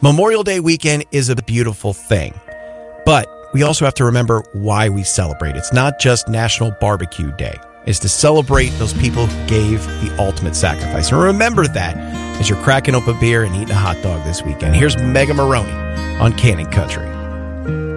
Memorial Day weekend is a beautiful thing, but we also have to remember why we celebrate. It's not just National Barbecue Day. It's to celebrate those people who gave the ultimate sacrifice. And remember that as you're cracking open a beer and eating a hot dog this weekend. Here's Mega Maroney on Cannon Country.